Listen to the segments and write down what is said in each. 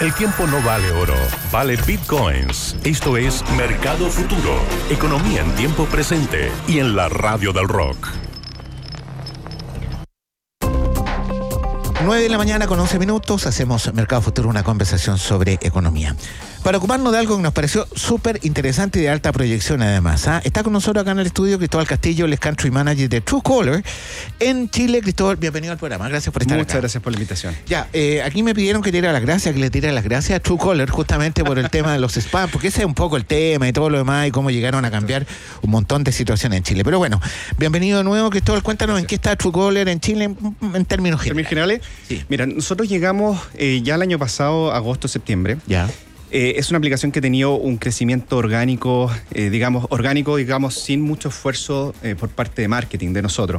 El tiempo no vale oro, vale bitcoins. Esto es Mercado Futuro, economía en tiempo presente y en la radio del rock. 9 de la mañana con 11 minutos, hacemos Mercado Futuro, una conversación sobre economía. Para ocuparnos de algo que nos pareció súper interesante y de alta proyección además. Está con nosotros acá en el estudio Cristóbal Castillo, el Country Manager de Truecaller en Chile. Cristóbal, bienvenido al programa, gracias por estar acá. Muchas gracias por la invitación. Ya, aquí me pidieron que le tire las gracias a Truecaller justamente por el tema de los spam, porque ese es un poco el tema y todo lo demás y cómo llegaron a cambiar un montón de situaciones en Chile. Pero bueno, bienvenido de nuevo, Cristóbal, cuéntanos en qué está Truecaller en Chile en términos generales. Sí. Mira, nosotros llegamos ya el año pasado, agosto-septiembre. Ya. Es una aplicación que ha tenido un crecimiento orgánico, sin mucho esfuerzo por parte de marketing de nosotros.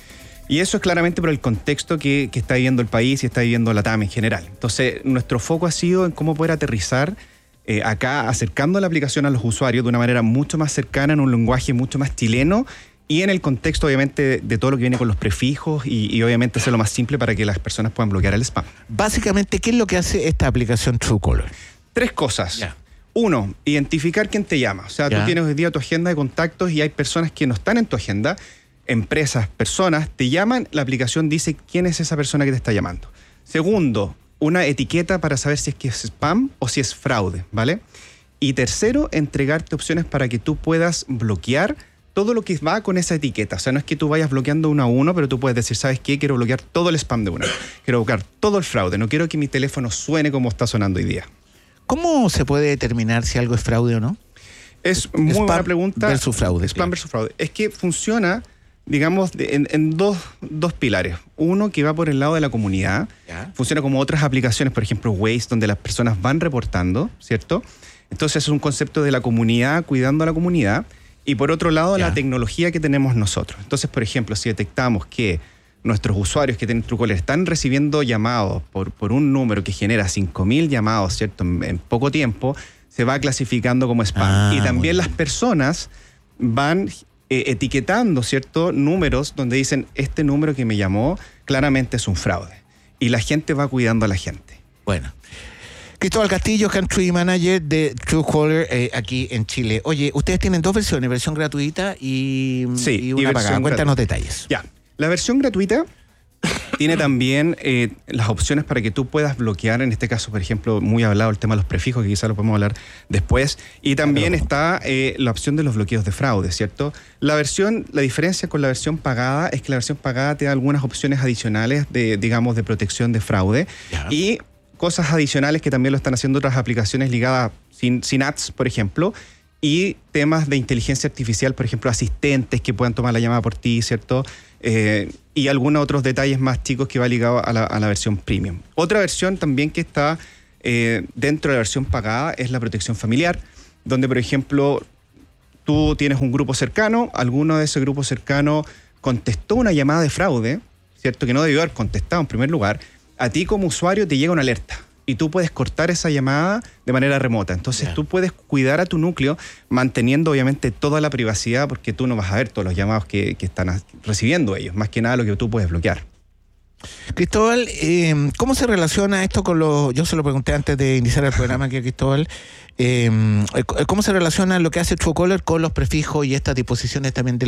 Y eso es claramente por el contexto que está viviendo el país y está viviendo la TAM en general. Entonces, nuestro foco ha sido en cómo poder aterrizar acá, acercando la aplicación a los usuarios de una manera mucho más cercana, en un lenguaje mucho más chileno, y en el contexto, obviamente, de todo lo que viene con los prefijos y obviamente hacerlo más simple para que las personas puedan bloquear el spam. Básicamente, ¿qué es lo que hace esta aplicación Truecaller? 3 cosas. Ya. 1, identificar quién te llama. O sea, Ya. Tú tienes hoy día tu agenda de contactos y hay personas que no están en tu agenda, empresas, personas, te llaman, la aplicación dice quién es esa persona que te está llamando. 2, una etiqueta para saber si es que es spam o si es fraude, ¿vale? Y 3, entregarte opciones para que tú puedas bloquear todo lo que va con esa etiqueta. O sea, no es que tú vayas bloqueando uno a uno, pero tú puedes decir, ¿sabes qué? Quiero bloquear todo el spam de una. Quiero bloquear todo el fraude. No quiero que mi teléfono suene como está sonando hoy día. ¿Cómo se puede determinar si algo es fraude o no? Es muy buena pregunta. Versus fraude. Spam versus fraude. Es que funciona, digamos, en dos pilares. Uno que va por el lado de la comunidad. Ya. Funciona como otras aplicaciones, por ejemplo, Waze, donde las personas van reportando, ¿cierto? Entonces es un concepto de la comunidad, cuidando a la comunidad. Y por otro lado, Ya. la tecnología que tenemos nosotros. Entonces, por ejemplo, si detectamos que nuestros usuarios que tienen Truecaller están recibiendo llamados por un número que genera 5.000 llamados, ¿cierto? En poco tiempo, se va clasificando como spam. Y también las personas van etiquetando, ¿cierto? Números donde dicen, este número que me llamó claramente es un fraude. Y la gente va cuidando a la gente. Bueno. Cristóbal Castillo, Country Manager de Truecaller aquí en Chile. Oye, ustedes tienen 2 versiones, versión gratuita y una pagada. Cuéntanos detalles. Ya. La versión gratuita tiene también las opciones para que tú puedas bloquear, en este caso, por ejemplo, muy hablado el tema de los prefijos, que quizás lo podemos hablar después, y también está la opción de los bloqueos de fraude, ¿cierto? La diferencia con la versión pagada es que la versión pagada te da algunas opciones adicionales de protección de fraude. Ya. Y cosas adicionales que también lo están haciendo otras aplicaciones ligadas sin ads, por ejemplo, y temas de inteligencia artificial, por ejemplo, asistentes que puedan tomar la llamada por ti, ¿cierto? Y algunos otros detalles más chicos que va ligado a la versión premium. Otra versión también que está dentro de la versión pagada es la protección familiar, donde, por ejemplo, tú tienes un grupo cercano, alguno de ese grupo cercano contestó una llamada de fraude, ¿cierto? Que no debió haber contestado en primer lugar. A ti como usuario te llega una alerta y tú puedes cortar esa llamada de manera remota. Entonces tú puedes cuidar a tu núcleo manteniendo obviamente toda la privacidad, porque tú no vas a ver todos los llamados que están recibiendo ellos, más que nada lo que tú puedes bloquear. Cristóbal, ¿cómo se relaciona esto con yo se lo pregunté antes de iniciar el programa aquí a Cristóbal, ¿cómo se relaciona lo que hace Truecaller con los prefijos y estas disposiciones también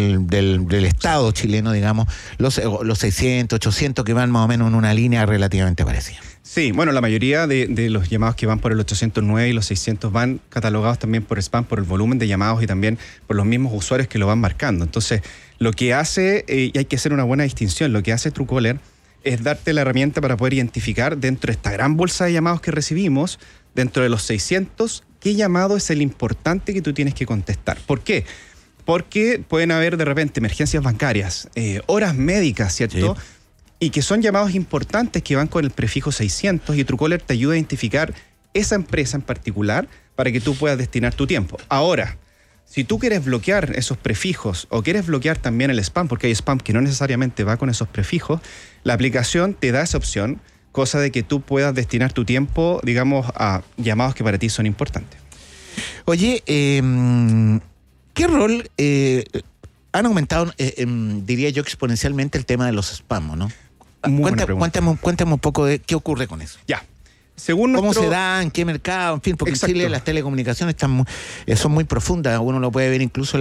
del Estado chileno, digamos, los 600, 800 que van más o menos en una línea relativamente parecida? Sí, bueno, la mayoría de los llamados que van por el 809 y los 600 van catalogados también por spam, por el volumen de llamados y también por los mismos usuarios que lo van marcando. Entonces, lo que hace, y hay que hacer una buena distinción, lo que hace Truecaller es darte la herramienta para poder identificar dentro de esta gran bolsa de llamados que recibimos, dentro de los 600, qué llamado es el importante que tú tienes que contestar. ¿Por qué? Porque pueden haber de repente emergencias bancarias, horas médicas, ¿cierto? Sí. Y que son llamados importantes que van con el prefijo 600 y Truecaller te ayuda a identificar esa empresa en particular para que tú puedas destinar tu tiempo. Ahora, si tú quieres bloquear esos prefijos o quieres bloquear también el spam, porque hay spam que no necesariamente va con esos prefijos, la aplicación te da esa opción, cosa de que tú puedas destinar tu tiempo, digamos, a llamados que para ti son importantes. Oye, ¿qué rol han aumentado, diría yo, exponencialmente el tema de los spam, ¿no? Cuéntame un poco de qué ocurre con eso. Ya. Según ¿Cómo se da? ¿En qué mercado? En fin, porque Exacto. en Chile las telecomunicaciones son muy profundas. Uno lo puede ver incluso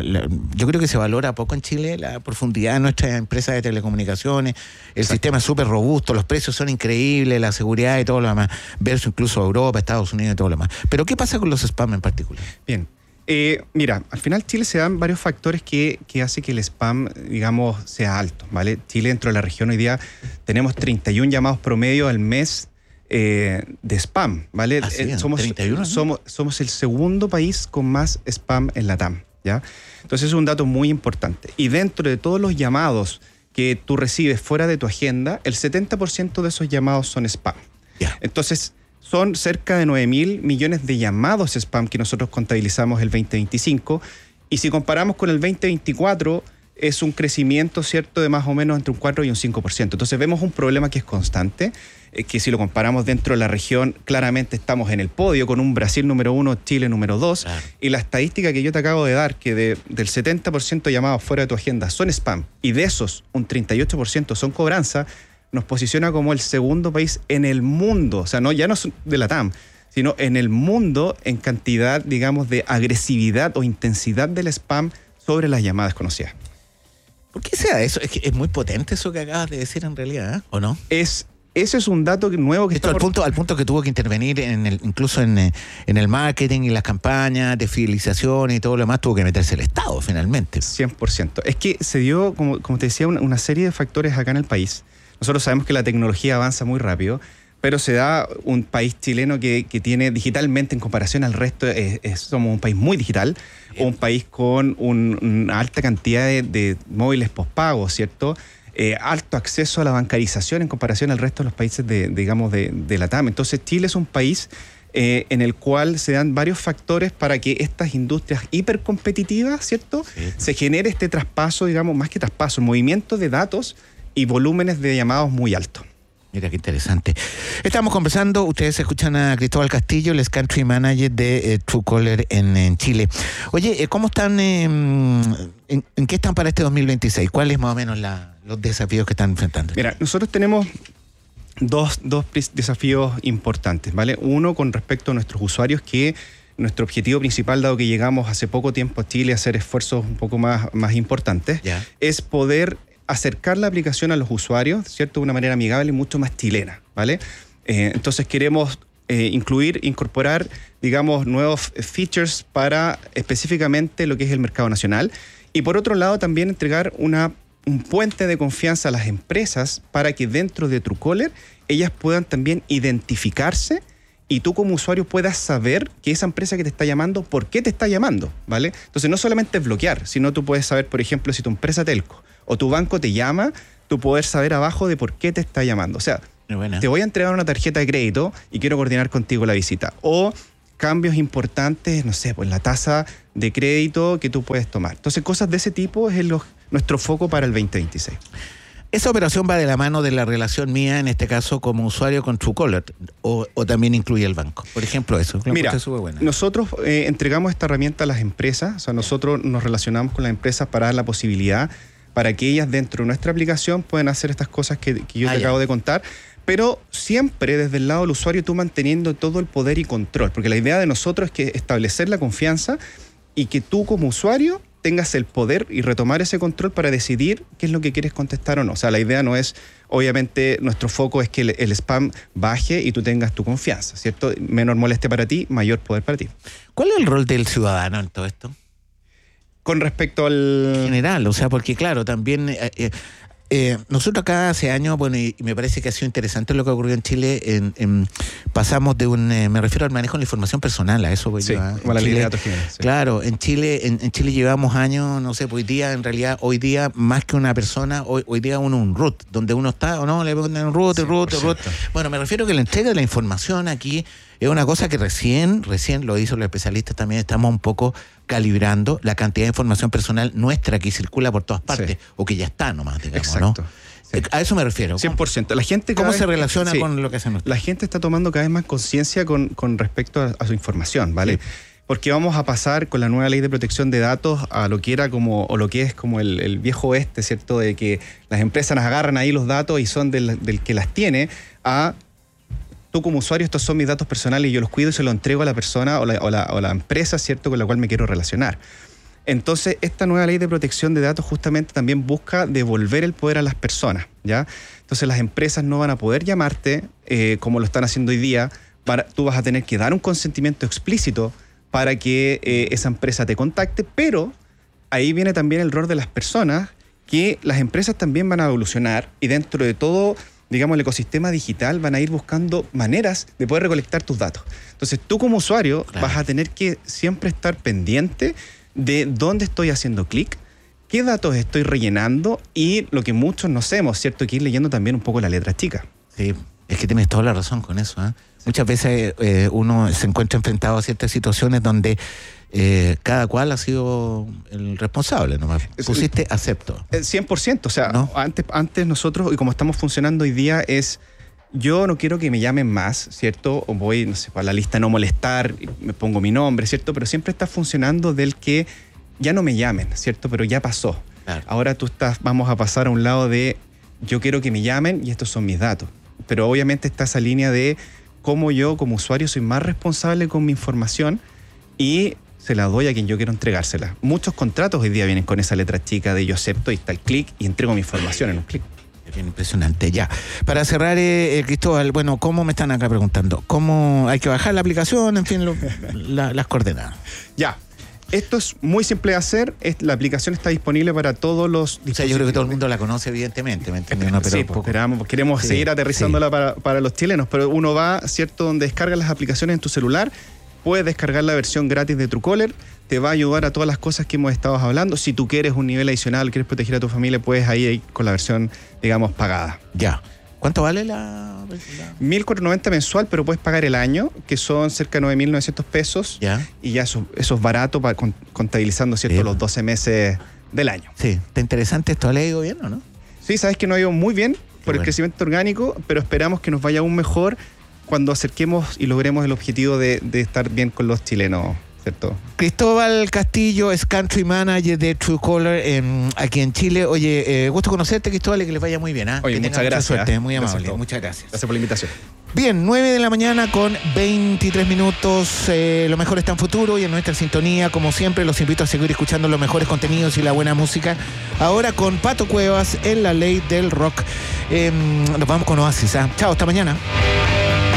yo creo que se valora poco en Chile la profundidad de nuestras empresas de telecomunicaciones. El sistema es súper robusto, los precios son increíbles, la seguridad y todo lo demás, versus incluso Europa, Estados Unidos y todo lo demás. Pero ¿qué pasa con los spam en particular? Bien. Mira, al final Chile se dan varios factores que hace que el spam, digamos, sea alto, ¿vale? Chile, dentro de la región, hoy día tenemos 31 llamados promedio al mes de spam, ¿vale? Somos 31, ¿no? Somos el segundo país con más spam en la TAM, ¿ya? Entonces es un dato muy importante. Y dentro de todos los llamados que tú recibes fuera de tu agenda, el 70% de esos llamados son spam. Yeah. Entonces, son cerca de 9.000 millones de llamados spam que nosotros contabilizamos el 2025. Y si comparamos con el 2024, es un crecimiento, ¿cierto?, de más o menos entre un 4 y un 5%. Entonces vemos un problema que es constante, que si lo comparamos dentro de la región, claramente estamos en el podio con un Brasil número 1, Chile número 2. Claro. Y la estadística que yo te acabo de dar, que del 70% de llamados fuera de tu agenda son spam, y de esos un 38% son cobranza, nos posiciona como el segundo país en el mundo, o sea, ya no de la TAM, sino en el mundo en cantidad, digamos, de agresividad o intensidad del spam sobre las llamadas conocidas. ¿Por qué sea eso? Es muy potente eso que acabas de decir en realidad, ¿eh? ¿O no? Ese es un dato nuevo que esto está al punto que tuvo que intervenir incluso en el marketing y las campañas de fidelización y todo lo demás, tuvo que meterse el Estado finalmente. 100%. Es que se dio, como te decía, una serie de factores acá en el país. Nosotros sabemos que la tecnología avanza muy rápido, pero se da un país chileno que tiene digitalmente, en comparación al resto, somos un país muy digital, un país con una alta cantidad de móviles postpagos, ¿cierto? Alto acceso a la bancarización en comparación al resto de los países de la TAM. Entonces Chile es un país en el cual se dan varios factores para que estas industrias hipercompetitivas, ¿cierto?, sí, se genere este traspaso, digamos, más que traspaso, movimiento de datos y volúmenes de llamados muy altos. Mira qué interesante. Estamos conversando, ustedes escuchan a Cristóbal Castillo, el Country Manager de Truecaller en Chile. Oye, ¿cómo están, en qué están para este 2026? ¿Cuáles más o menos los desafíos que están enfrentando? Mira, nosotros tenemos dos desafíos importantes, ¿vale? Uno con respecto a nuestros usuarios, que nuestro objetivo principal, dado que llegamos hace poco tiempo a Chile a hacer esfuerzos un poco más importantes, ¿ya?, es poder acercar la aplicación a los usuarios, ¿cierto?, de una manera amigable y mucho más chilena, ¿vale? Entonces queremos incorporar, digamos, nuevos features para específicamente lo que es el mercado nacional, y por otro lado también entregar un puente de confianza a las empresas para que dentro de Truecaller ellas puedan también identificarse y tú como usuario puedas saber que esa empresa que te está llamando, ¿por qué te está llamando?, ¿vale? Entonces no solamente es bloquear, sino tú puedes saber, por ejemplo, si tu empresa telco o tu banco te llama, tú poder saber abajo de por qué te está llamando. O sea, te voy a entregar una tarjeta de crédito y quiero coordinar contigo la visita. O cambios importantes, no sé, pues la tasa de crédito que tú puedes tomar. Entonces, cosas de ese tipo es nuestro foco para el 2026. ¿Esa operación va de la mano de la relación mía, en este caso, como usuario con Truecaller, o también incluye el banco? Por ejemplo, eso. Mira, nosotros entregamos esta herramienta a las empresas, o sea, nosotros nos relacionamos con las empresas para dar la posibilidad para que ellas dentro de nuestra aplicación puedan hacer estas cosas que yo te acabo de contar, pero siempre desde el lado del usuario tú manteniendo todo el poder y control, porque la idea de nosotros es que establecer la confianza y que tú como usuario tengas el poder y retomar ese control para decidir qué es lo que quieres contestar o no. O sea, la idea no es, obviamente, nuestro foco es que el spam baje y tú tengas tu confianza, ¿cierto? Menor molestia para ti, mayor poder para ti. ¿Cuál es el rol del ciudadano en todo esto? Con respecto al general, o sea, porque claro, también nosotros acá hace años, bueno, y me parece que ha sido interesante lo que ocurrió en Chile, pasamos de me refiero al manejo de la información personal, a eso voy yo. Como la ley de datos generales. Sí. Claro, en Chile llevamos años, no sé, pues hoy día más que una persona, hoy día un root, donde uno está o no, le ponen un root. Bueno, me refiero que la entrega de la información aquí es una cosa que recién lo hizo los especialistas también, estamos un poco calibrando la cantidad de información personal nuestra que circula por todas partes, o que ya está nomás, digamos, exacto, ¿no? Sí. A eso me refiero. 100%. La gente ¿Cómo se relaciona con lo que hacen ustedes? La gente está tomando cada vez más conciencia con respecto a su información, ¿vale? Sí. Porque vamos a pasar con la nueva ley de protección de datos a lo que era como, o lo que es como el viejo oeste, ¿cierto? De que las empresas nos agarran ahí los datos y son del que las tiene, a tú como usuario, estos son mis datos personales y yo los cuido y se los entrego a la persona o la empresa, ¿cierto?, con la cual me quiero relacionar. Entonces, esta nueva ley de protección de datos justamente también busca devolver el poder a las personas, ¿ya? Entonces, las empresas no van a poder llamarte como lo están haciendo hoy día. Tú vas a tener que dar un consentimiento explícito para que esa empresa te contacte, pero ahí viene también el rol de las personas, que las empresas también van a evolucionar y dentro de todo, digamos, el ecosistema digital van a ir buscando maneras de poder recolectar tus datos. Entonces, tú como usuario vas a tener que siempre estar pendiente de dónde estoy haciendo clic, qué datos estoy rellenando y lo que muchos no hacemos, ¿cierto? Que ir leyendo también un poco la letra chica. Sí, es que tienes toda la razón con eso, ¿eh? Muchas veces uno se encuentra enfrentado a ciertas situaciones donde cada cual ha sido el responsable, nomás pusiste acepto. 100%, o sea, ¿no? Antes nosotros, y como estamos funcionando hoy día, es yo no quiero que me llamen más, ¿cierto? O voy, no sé, para la lista no molestar, me pongo mi nombre, ¿cierto? Pero siempre está funcionando del que ya no me llamen, ¿cierto? Pero ya pasó. Claro. Ahora vamos a pasar a un lado de yo quiero que me llamen y estos son mis datos. Pero obviamente está esa línea de cómo yo como usuario soy más responsable con mi información y se la doy a quien yo quiero entregársela. Muchos contratos hoy día vienen con esa letra chica de yo acepto y está el clic y entrego mi información en un clic. Bien impresionante, ya. Para cerrar, Cristóbal, bueno, ¿cómo me están acá preguntando? ¿Cómo hay que bajar la aplicación? En fin, las coordenadas. Ya. Esto es muy simple de hacer. La aplicación está disponible para todos los dispositivos. O sea, yo creo que todo el mundo la conoce, evidentemente, ¿me entiendes? No, pero sí, queremos seguir aterrizándola para los chilenos, pero uno va, ¿cierto?, donde descarga las aplicaciones en tu celular, puedes descargar la versión gratis de Truecaller, te va a ayudar a todas las cosas que hemos estado hablando. Si tú quieres un nivel adicional, quieres proteger a tu familia, puedes ahí con la versión, digamos, pagada. Ya. ¿Cuánto vale la...? 1.490 mensual, pero puedes pagar el año, que son cerca de 9.900 pesos. ¿Ya? Y ya eso es barato, contabilizando, ¿cierto?, los 12 meses del año. Sí. ¿Está interesante esto? ¿Le ha ido bien o no? Sí, sabes que nos ha ido muy bien por el crecimiento orgánico, pero esperamos que nos vaya aún mejor cuando acerquemos y logremos el objetivo de estar bien con los chilenos, ¿cierto? Cristóbal Castillo es Country Manager de Truecaller aquí en Chile. Oye, gusto conocerte, Cristóbal, y que les vaya muy bien. Oye, muchas gracias. Suerte, muy amable. Muchas gracias. Gracias por la invitación. Bien, 9 de la mañana con 23 minutos. Lo mejor está en futuro y en nuestra sintonía. Como siempre, los invito a seguir escuchando los mejores contenidos y la buena música. Ahora con Pato Cuevas en La Ley del Rock. Nos vamos con Oasis. Chao, hasta mañana.